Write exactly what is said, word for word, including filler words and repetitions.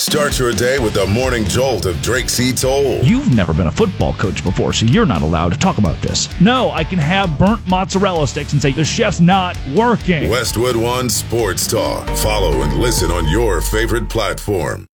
Start your day with the morning jolt of Drake C. Toll. You've never been a football coach before, so you're not allowed to talk about this. No, I can have burnt mozzarella sticks and say, the chef's not working. Westwood One Sports Talk. Follow and listen on your favorite platform.